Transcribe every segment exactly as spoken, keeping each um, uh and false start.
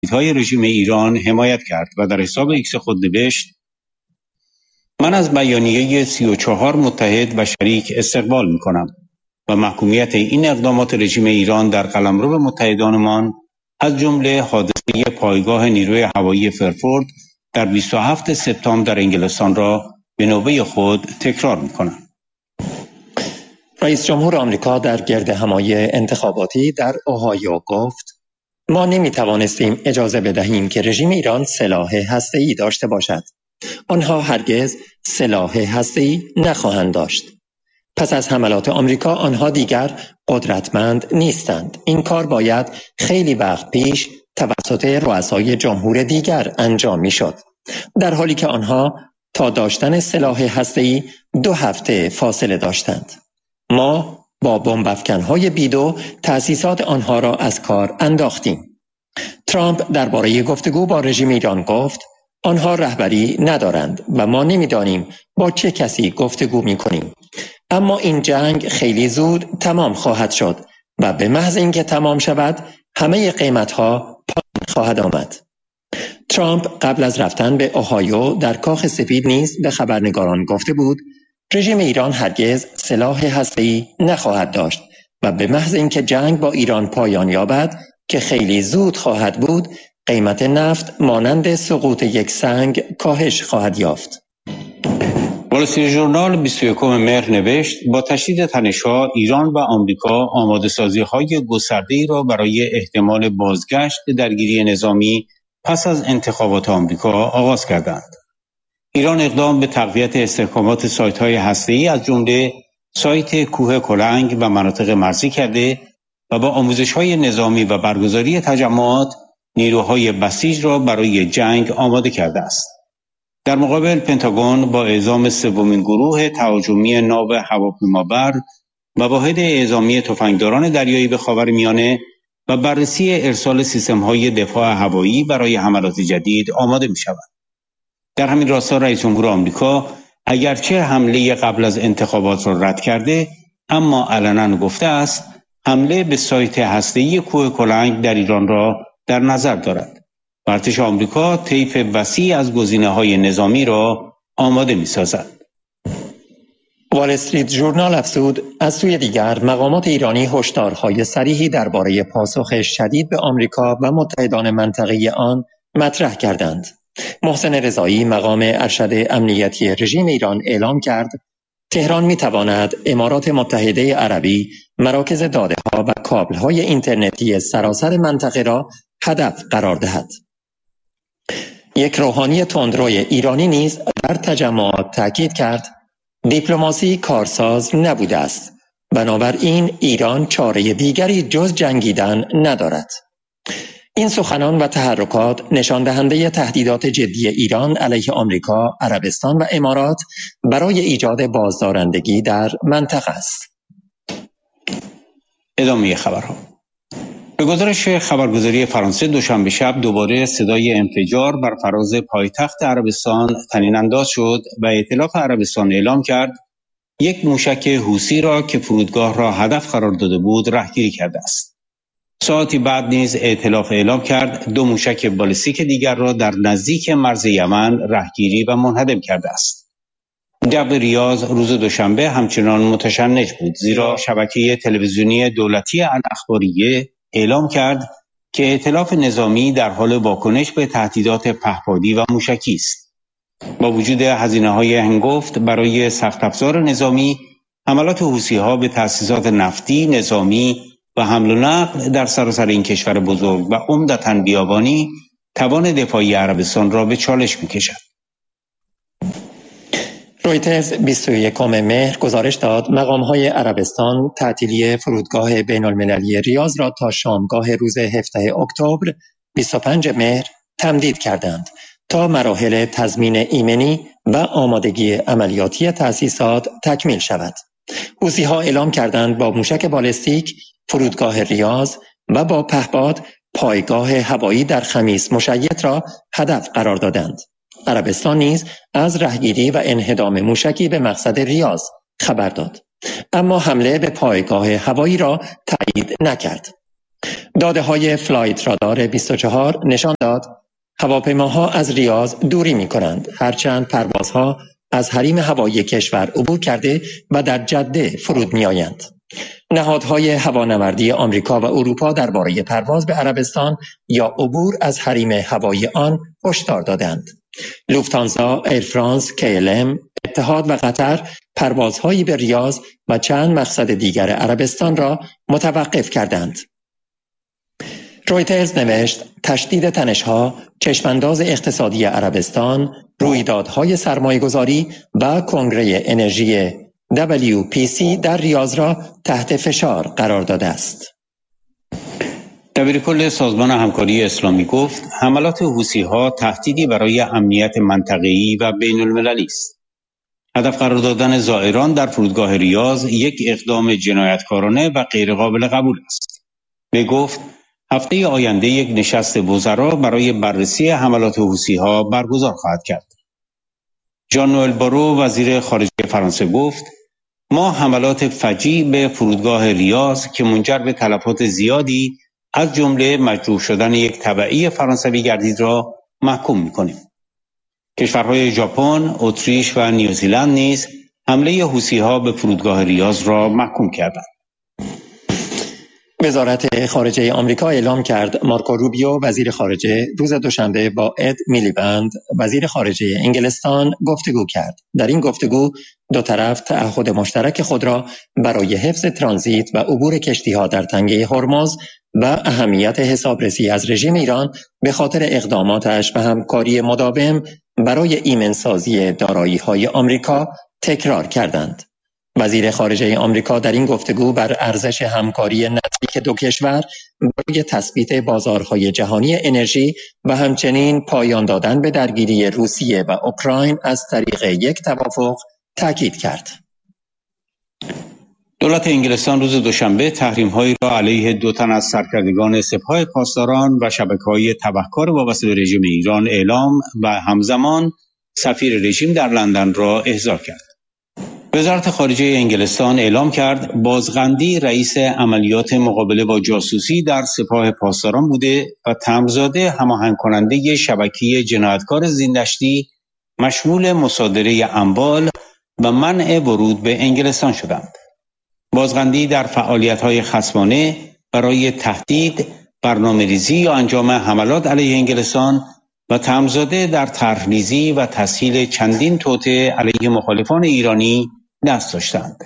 های رژیم ایران حمایت کرد و در حساب ایکس خود نوشت: من از بیانیه سی و چهار متحد و شریک استقبال می‌کنم و محکومیت این اقدامات رژیم ایران در قلمرو متحدانمان از جمله حادثه پایگاه نیروی هوایی فرفورد در بیست و هفتم سپتامبر در انگلستان را به نوبه خود تکرار می‌کنم. رئیس جمهور آمریکا در گردهمایی انتخاباتی در اوهایو گفت: ما نمی‌توانستیم اجازه بدهیم که رژیم ایران سلاح هسته‌ای داشته باشد. آنها هرگز سلاح هسته‌ای نخواهند داشت. پس از حملات آمریکا آنها دیگر قدرتمند نیستند. این کار باید خیلی وقت پیش توسط رؤسای جمهور دیگر انجام می‌شد، در حالی که آنها تا داشتن سلاح هسته‌ای دو هفته فاصله داشتند. ما با بمب افکن‌های بیدو تأسیسات آنها را از کار انداختیم. ترامپ درباره گفتگو با رژیم ایران گفت: آنها رهبری ندارند و ما نمی‌دانیم با چه کسی گفتگو می‌کنیم. اما این جنگ خیلی زود تمام خواهد شد و به محض اینکه تمام شود همه قیمت‌ها پایین خواهد آمد. ترامپ قبل از رفتن به اوهایو در کاخ سفید نیز به خبرنگاران گفته بود: رژیم ایران هرگز سلاح هسته‌ای نخواهد داشت و به محض اینکه جنگ با ایران پایان یابد که خیلی زود خواهد بود، قیمت نفت مانند سقوط یک سنگ کاهش خواهد یافت. وال استریت ژورنال بیست و یکم مهر نوشت: با تشدید تنش‌ها ایران و آمریکا آماده‌سازی‌های گسترده‌ای را برای احتمال بازگشت به درگیری نظامی پس از انتخابات آمریکا آغاز کردند. ایران اقدام به تقویت استحکامات سایت‌های هسته‌ای از جمله سایت کوه کلنگ و مناطق مرزی کرده و با آموزش‌های نظامی و برگزاری تجمعات نیروهای بسیج را برای جنگ آماده کرده است. در مقابل پنتاگون با اعزام سومین گروه تهاجمی ناو هواپیمابر و واحد اعزامی تفنگداران دریایی به خاورمیانه و بررسی ارسال سیستم‌های دفاع هوایی برای حملات جدید آماده می‌شود. در همین راستا رئیس جمهور آمریکا اگرچه حمله قبل از انتخابات را رد کرده، اما علنا گفته است حمله به سایت هسته‌ای کوه کلنگ در ایران را در نظر دارد. ارتش آمریکا طیف وسیع از گزینه‌های نظامی را آماده می‌سازد. وال استریت ژورنال افزود: از سوی دیگر مقامات ایرانی هشدارهای صریحی درباره پاسخ شدید به آمریکا و متحدان منطقه‌ای آن مطرح کردند. محسن رضایی مقام ارشد امنیتی رژیم ایران اعلام کرد تهران می‌تواند امارات متحده عربی مراکز داده‌ها و کابل‌های اینترنتی سراسر منطقه را هدف قرار دهد. یک روحانی تندروی ایرانی نیز در تجمعات تاکید کرد دیپلماسی کارساز نبوده است، بنابراین ایران چاره دیگری جز جنگیدن ندارد. این سخنان و تحرکات نشان دهنده تهدیدات جدی ایران علیه آمریکا، عربستان و امارات برای ایجاد بازدارندگی در منطقه است. ادامه خبرها. به گزارش خبرگزاری فرانسه دوشنبه شب دوباره صدای انفجار بر فراز پایتخت عربستان طنین انداز شد و ائتلاف عربستان اعلام کرد یک موشک حوثی را که فرودگاه را هدف قرار داده بود رهگیری کرده است. ساعتی بعد نیز ائتلاف اعلام کرد دو موشک بالستیک دیگر را در نزدیک مرز یمن رهگیری و منهدم کرده است. جو ریاض روز دوشنبه همچنان متشنج بود، زیرا شبکه تلویزیونی دولتی الاخباریه اعلام کرد که ائتلاف نظامی در حال واکنش به تهدیدات پهپادی و موشکی است. با وجود هزینه‌های هنگفت برای سخت افزار نظامی، حملات حوثی‌ها به تأسیسات نفتی، نظامی و حمل و نقل در سراسر این کشور بزرگ و عمدتاً بیابانی توان دفاعی عربستان را به چالش می‌کشد. رویترز بیست و یکم مهر گزارش داد مقام‌های عربستان تعطیلی فرودگاه بین‌المللی ریاض را تا شامگاه روز هفدهم اکتبر بیست و پنجم مهر تمدید کردند تا مراحل تضمین ایمنی و آمادگی عملیاتی تأسیسات تکمیل شود. حوثی‌ها اعلام کردند با موشک بالستیک فرودگاه ریاض و با پهپاد پایگاه هوایی در خمیس مشیط را هدف قرار دادند. عربستان نیز از رهگیری و انهدام موشکی به مقصد ریاض خبر داد، اما حمله به پایگاه هوایی را تایید نکرد. داده های فلایت رادار بیست و چهار نشان داد هواپیماها از ریاض دوری می کنند، هرچند پروازها از حریم هوایی کشور عبور کرده و در جده فرود می آیند. نهادهای هوانوردی آمریکا و اروپا درباره پرواز به عربستان یا عبور از حریم هوایی آن هشدار دادند. لوفتانزا، ایر فرانس، کی ال ام، اتحاد و قطر پروازهایی به ریاض و چند مقصد دیگر عربستان را متوقف کردند. رویترز نوشت تشدید تنش‌ها، چشمانداز اقتصادی عربستان، رویدادهای سرمایه‌گذاری و کنگره انرژی دبلیو پی سی در ریاض را تحت فشار قرار داده است. دبیرکل سازمان همکاری اسلامی گفت حملات حوثی‌ها تهدیدی برای امنیت منطقه‌ای و بین‌المللی است. هدف قرار دادن زائران در فرودگاه ریاض یک اقدام جنایتکارانه و غیرقابل قبول است. به گفت هفته آینده یک نشست وزرا برای بررسی حملات حوثی‌ها برگزار خواهد کرد. ژان نوئل بارو وزیر خارجه فرانسه گفت ما حملات فجیع به فرودگاه ریاض که منجر به تلفات زیادی از جمله مجروح شدن یک تبعی فرانسوی گردید را محکوم می‌کنیم. کشورهای ژاپن، اتریش و نیوزیلند نیز حمله حوثی‌ها به فرودگاه ریاض را محکوم کردند. وزارت خارجه آمریکا اعلام کرد مارکو روبیو وزیر خارجه روز دوشنبه با اد میلیبند وزیر خارجه انگلستان گفتگو کرد. در این گفتگو دو طرف تعهد مشترک خود را برای حفظ ترانزیت و عبور کشتی‌ها در تنگه هرمز و اهمیت حسابرسی از رژیم ایران به خاطر اقداماتش و همکاری مداوم برای ایمنسازی دارایی‌های آمریکا تکرار کردند. وزیر خارجه آمریکا در این گفتگو بر ارزش همکاری نزدیک دو کشور برای تثبیت بازارهای جهانی انرژی و همچنین پایان دادن به درگیری روسیه و اوکراین از طریق یک توافق تاکید کرد. دولت انگلستان روز دوشنبه تحریم‌هایی را علیه دو تن از سرکردگان سپاه پاسداران و شبکه‌های تبهکار وابسته به رژیم ایران اعلام و همزمان سفیر رژیم در لندن را احضار کرد. وزارت خارجه انگلستان اعلام کرد بازغندی رئیس عملیات مقابله با جاسوسی در سپاه پاسداران بوده و تمامزاده هماهنگ کننده شبکه جنایتکار زیندشتی مشمول مصادره اموال و منع ورود به انگلستان شدند. بازغندی در فعالیت‌های خصمانه برای تهدید، برنامه‌ریزی یا انجام حملات علیه انگلستان و تمامزاده در طرحریزی و تسهیل چندین توطئه علیه مخالفان ایرانی دست داشتند.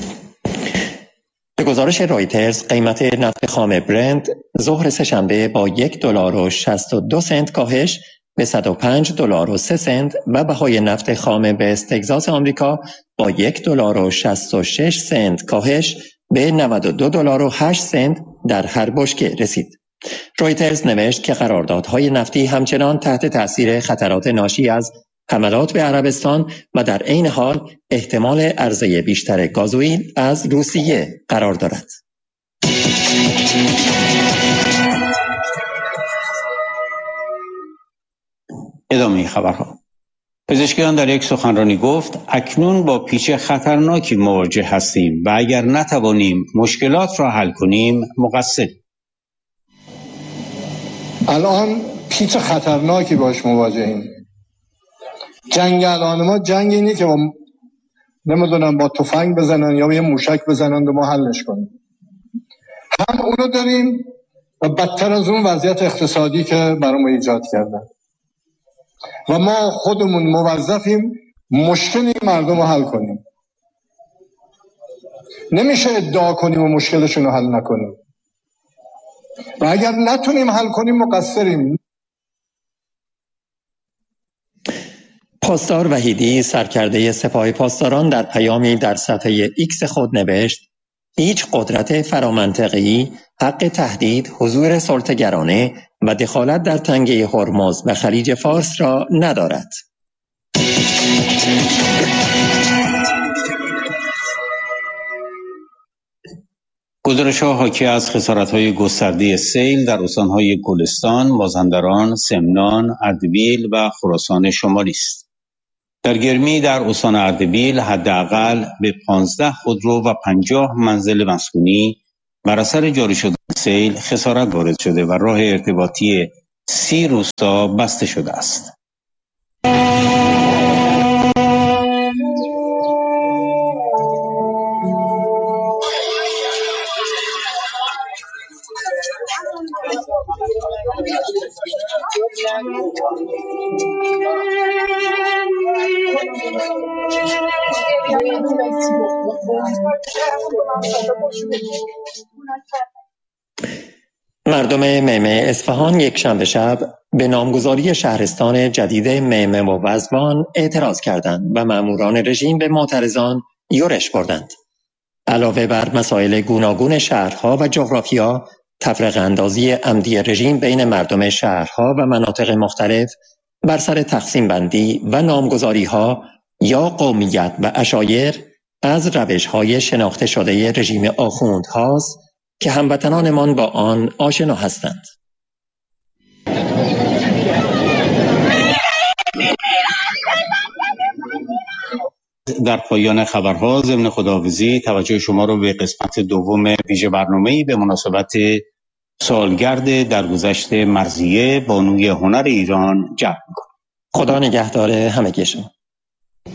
به گزارش رایترز قیمت نفت خام برنت ظهر سه‌شنبه با یک دلار و شصت و دو سنت کاهش به صد و پنج دلار و سه سنت و بهای نفت خام وست تگزاس آمریکا با یک دلار و شصت و شش سنت کاهش به نود و دو دلار و هشت سنت در هر بشکه رسید. رویترز نوشت که قراردادهای نفتی همچنان تحت تأثیر خطرات ناشی از حملات به عربستان و در عین حال احتمال عرضه بیشتر گازوئیل از روسیه قرار دارد. ادامه خبرها. پزشکیان در یک سخنرانی گفت اکنون با پیچ خطرناکی مواجه هستیم و اگر نتوانیم مشکلات را حل کنیم مقصریم. الان پیچ خطرناکی باش مواجهیم. جنگ الان ما جنگی اینه که با نمیدونم با تفنگ بزنن یا یه موشک بزنن و ما حلش کنیم. هم اونو داریم و بدتر از اون وضعیت اقتصادی که برای ما ایجاد کردن و ما خودمون موظفیم مشکلی مردم رو حل کنیم. نمیشه ادعا کنیم و مشکلشون رو حل نکنیم و اگر نتونیم حل کنیم مقصریم. پاسدار وحیدی سرکرده سپاه پاسداران در پیامی در صفحه ایکس خود نوشت هیچ قدرت فرامنطقی حق تهدید حضور سلطه‌گرانه و دخالت در تنگه هرمز و خلیج فارس را ندارد. گزارش‌ها حاکی از خسارت‌های گسترده سیل در استان‌های گلستان، مازندران، سمنان، اردبیل و خراسان شمالی است. در گرمی در استان اردبیل حداقل به پانزده خودرو و پنجاه منزل مسکونی بر اثر جاری شدن سیل خسارت وارد شده و راه ارتباطی سی روستا بسته شده است. مردم میمه اصفهان یک شنبه شب به نامگذاری شهرستان جدید میمه و وزوان اعتراض کردند و ماموران رژیم به معترضان یورش بردند. علاوه بر مسائل گوناگون شهرها و جغرافیا، تفرقه اندازی عمدی رژیم بین مردم شهرها و مناطق مختلف بر سر تقسیم بندی و نامگذاری ها یا قومیت و عشایر از روش‌های شناخته شده رژیم آخوندهاست که هموطنانمان با آن آشنا هستند. در پایان خبرها ضمن خداحافظی توجه شما رو به قسمت دوم ویژه برنامه‌ای به مناسبت سالگرد درگذشت مرضیه بانوی هنر ایران جلب می‌کنم. خدا نگهدار همگی شما.